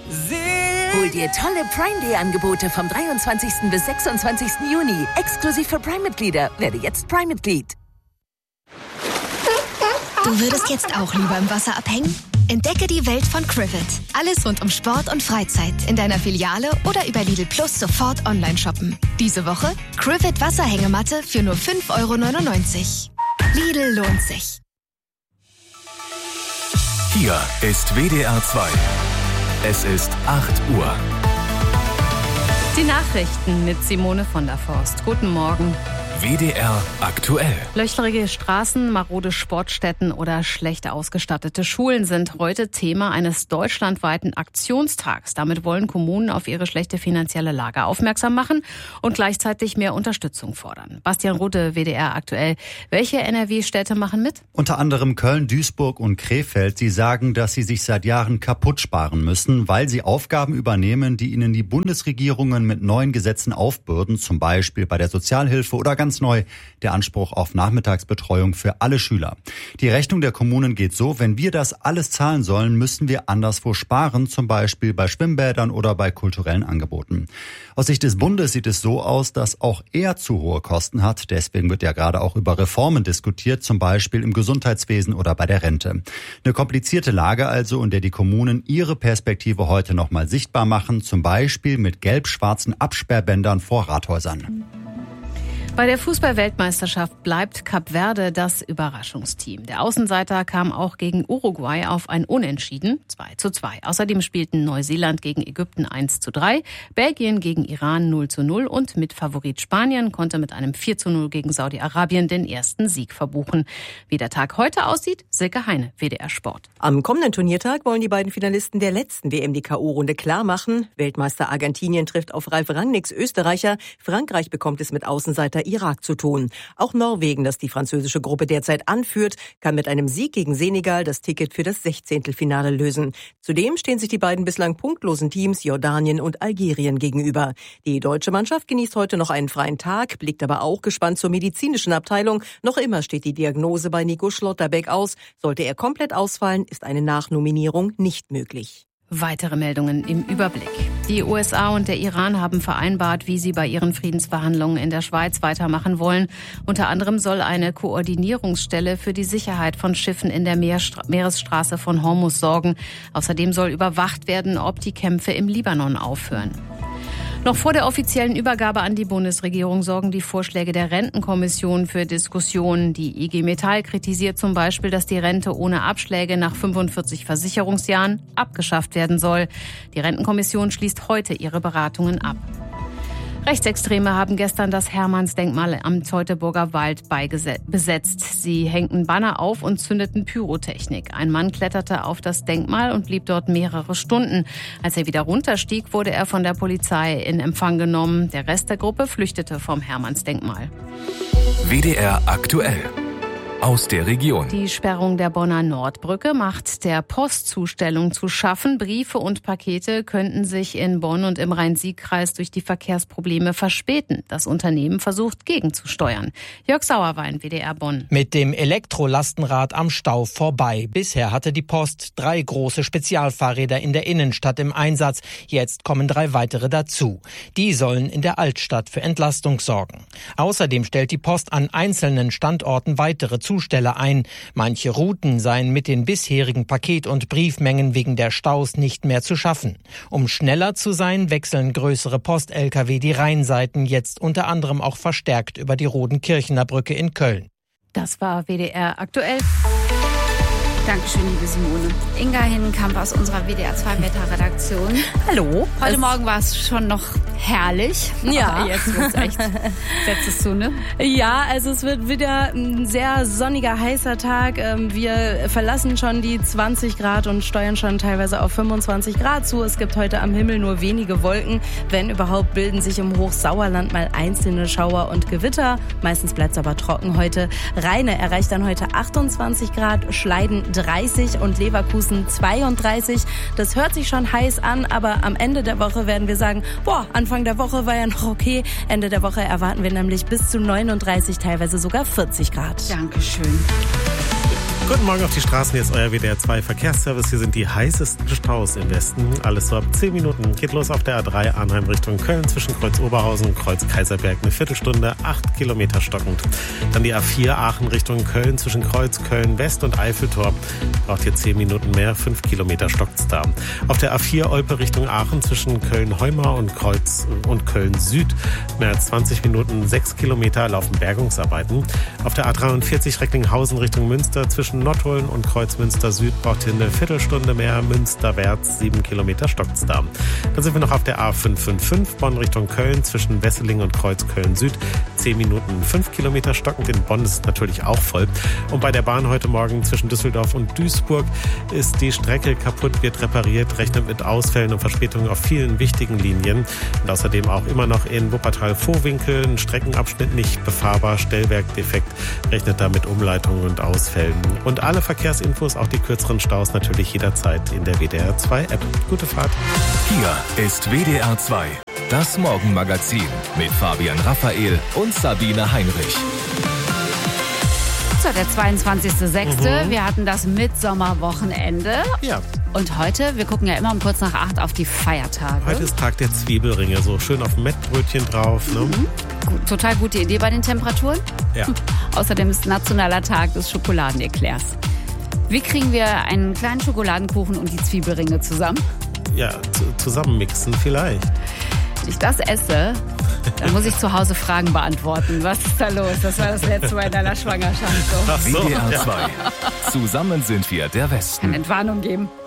Hol dir tolle Prime Day Angebote vom 23. bis 26. Juni. Exklusiv für Prime-Mitglieder. Werde jetzt Prime-Mitglied. Du würdest jetzt auch lieber im Wasser abhängen? Entdecke die Welt von Crivet. Alles rund um Sport und Freizeit. In deiner Filiale oder über Lidl Plus sofort online shoppen. Diese Woche Crivet Wasserhängematte für nur 5,99 €. Lidl lohnt sich. Hier ist WDR 2. Es ist 8 Uhr. Die Nachrichten mit Simone von der Forst. Guten Morgen. WDR aktuell. Löchrige Straßen, marode Sportstätten oder schlecht ausgestattete Schulen sind heute Thema eines deutschlandweiten Aktionstags. Damit wollen Kommunen auf ihre schlechte finanzielle Lage aufmerksam machen und gleichzeitig mehr Unterstützung fordern. Bastian Rode, WDR aktuell. Welche NRW-Städte machen mit? Unter anderem Köln, Duisburg und Krefeld. Sie sagen, dass sie sich seit Jahren kaputt sparen müssen, weil sie Aufgaben übernehmen, die ihnen die Bundesregierungen mit neuen Gesetzen aufbürden, zum Beispiel bei der Sozialhilfe oder ganz neu der Anspruch auf Nachmittagsbetreuung für alle Schüler. Die Rechnung der Kommunen geht so: Wenn wir das alles zahlen sollen, müssen wir anderswo sparen, zum Beispiel bei Schwimmbädern oder bei kulturellen Angeboten. Aus Sicht des Bundes sieht es so aus, dass auch er zu hohe Kosten hat. Deswegen wird ja gerade auch über Reformen diskutiert, zum Beispiel im Gesundheitswesen oder bei der Rente. Eine komplizierte Lage also, in der die Kommunen ihre Perspektive heute nochmal sichtbar machen, zum Beispiel mit gelb-schwarzen Absperrbändern vor Rathäusern. Bei der Fußball-Weltmeisterschaft bleibt Kap Verde das Überraschungsteam. Der Außenseiter kam auch gegen Uruguay auf ein Unentschieden 2:2. Außerdem spielten Neuseeland gegen Ägypten 1:3, Belgien gegen Iran 0:0 und Mitfavorit Spanien konnte mit einem 4:0 gegen Saudi-Arabien den ersten Sieg verbuchen. Wie der Tag heute aussieht, Silke Heine, WDR Sport. Am kommenden Turniertag wollen die beiden Finalisten der letzten WM die K.O.-Runde klar machen. Weltmeister Argentinien trifft auf Ralf Rangnicks Österreicher. Frankreich bekommt es mit Außenseiter Irak zu tun. Auch Norwegen, das die französische Gruppe derzeit anführt, kann mit einem Sieg gegen Senegal das Ticket für das 16. lösen. Zudem stehen sich die beiden bislang punktlosen Teams Jordanien und Algerien gegenüber. Die deutsche Mannschaft genießt heute noch einen freien Tag, blickt aber auch gespannt zur medizinischen Abteilung. Noch immer steht die Diagnose bei Nico Schlotterbeck aus. Sollte er komplett ausfallen, ist eine Nachnominierung nicht möglich. Weitere Meldungen im Überblick. Die USA und der Iran haben vereinbart, wie sie bei ihren Friedensverhandlungen in der Schweiz weitermachen wollen. Unter anderem soll eine Koordinierungsstelle für die Sicherheit von Schiffen in der Meeresstraße von Hormuz sorgen. Außerdem soll überwacht werden, ob die Kämpfe im Libanon aufhören. Noch vor der offiziellen Übergabe an die Bundesregierung sorgen die Vorschläge der Rentenkommission für Diskussionen. Die IG Metall kritisiert zum Beispiel, dass die Rente ohne Abschläge nach 45 Versicherungsjahren abgeschafft werden soll. Die Rentenkommission schließt heute ihre Beratungen ab. Rechtsextreme haben gestern das Hermannsdenkmal am Teutoburger Wald besetzt. Sie hängten Banner auf und zündeten Pyrotechnik. Ein Mann kletterte auf das Denkmal und blieb dort mehrere Stunden. Als er wieder runterstieg, wurde er von der Polizei in Empfang genommen. Der Rest der Gruppe flüchtete vom Hermannsdenkmal. WDR aktuell. Aus der Region. Die Sperrung der Bonner Nordbrücke macht der Postzustellung zu schaffen. Briefe und Pakete könnten sich in Bonn und im Rhein-Sieg-Kreis durch die Verkehrsprobleme verspäten. Das Unternehmen versucht gegenzusteuern. Jörg Sauerwein, WDR Bonn. Mit dem Elektrolastenrad am Stau vorbei. Bisher hatte die Post 3 große Spezialfahrräder in der Innenstadt im Einsatz. Jetzt kommen 3 weitere dazu. Die sollen in der Altstadt für Entlastung sorgen. Außerdem stellt die Post an einzelnen Standorten weitere Zusteller ein. Manche Routen seien mit den bisherigen Paket- und Briefmengen wegen der Staus nicht mehr zu schaffen. Um schneller zu sein, wechseln größere Post-Lkw die Rheinseiten jetzt unter anderem auch verstärkt über die Rodenkirchener Brücke in Köln. Das war WDR aktuell. Dankeschön, liebe Simone. Inga Hinnenkamp aus unserer WDR 2 Wetterredaktion. Hallo. Heute Morgen war es schon noch herrlich. Ja. Aber jetzt wird es echt, setzt es zu, ne? Ja, also es wird wieder ein sehr sonniger, heißer Tag. Wir verlassen schon die 20 Grad und steuern schon teilweise auf 25 Grad zu. Es gibt heute am Himmel nur wenige Wolken. Wenn überhaupt, bilden sich im Hochsauerland mal einzelne Schauer und Gewitter. Meistens bleibt es aber trocken heute. Rheine erreicht dann heute 28 Grad, Schleiden 30 und Leverkusen 32. Das hört sich schon heiß an, aber am Ende der Woche werden wir sagen, Anfang der Woche war ja noch okay. Ende der Woche erwarten wir nämlich bis zu 39, teilweise sogar 40 Grad. Dankeschön. Guten Morgen auf die Straßen, hier ist euer WDR 2 Verkehrsservice. Hier sind die heißesten Staus im Westen. Alles so ab 10 Minuten. Geht los auf der A3 Arnheim Richtung Köln zwischen Kreuz Oberhausen und Kreuz Kaiserberg. Eine Viertelstunde, 8 Kilometer stockend. Dann die A4 Aachen Richtung Köln zwischen Kreuz Köln West und Eiffeltor. Braucht hier 10 Minuten mehr, 5 Kilometer stockt's da. Auf der A4 Olpe Richtung Aachen zwischen Köln-Heumar und Kreuz und Köln Süd. Mehr als 20 Minuten, 6 Kilometer laufen Bergungsarbeiten. Auf der A43 Recklinghausen Richtung Münster zwischen Nottuln und Kreuzmünster Süd braucht hier eine Viertelstunde mehr, Münsterwärts 7 Kilometer stockt's da. Dann sind wir noch auf der A555 Bonn Richtung Köln zwischen Wesseling und Kreuz Köln Süd. 10 Minuten, 5 Kilometer stockend. In Bonn ist es natürlich auch voll. Und bei der Bahn heute Morgen zwischen Düsseldorf und Duisburg ist die Strecke kaputt, wird repariert, rechnet mit Ausfällen und Verspätungen auf vielen wichtigen Linien. Und außerdem auch immer noch in Wuppertal-Vohwinkel ein Streckenabschnitt nicht befahrbar, Stellwerk defekt, rechnet da mit Umleitungen und Ausfällen. Und alle Verkehrsinfos, auch die kürzeren Staus, natürlich jederzeit in der WDR 2 App. Gute Fahrt. Hier ist WDR 2, das Morgenmagazin mit Fabian Raphael und Sabine Heinrich. So, der 22.06. Wir hatten das Mitsommerwochenende. Ja. Und heute, wir gucken ja immer um kurz nach 8 auf die Feiertage. Heute ist Tag der Zwiebelringe, so schön auf dem Mettbrötchen drauf. Ne? Total gute Idee bei den Temperaturen. Ja. Außerdem ist nationaler Tag des Schokoladeneclairs. Wie kriegen wir einen kleinen Schokoladenkuchen und die Zwiebelringe zusammen? Ja, zusammenmixen vielleicht. Wenn ich das esse, dann muss ich zu Hause Fragen beantworten. Was ist da los? Das war das letzte Mal in deiner Schwangerschaft so. WDR 2. Zusammen sind wir der Westen. Kann Entwarnung geben.